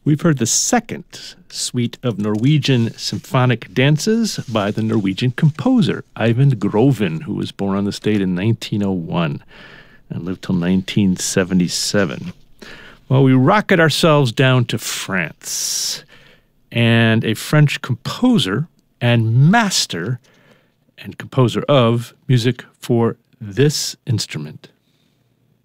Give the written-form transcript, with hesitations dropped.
We've heard the second suite of Norwegian symphonic dances by the Norwegian composer Eivind Groven, who was born on this date in 1901 and lived till 1977. Well, we rocket ourselves down to France, and a French composer and master and composer of music for this instrument.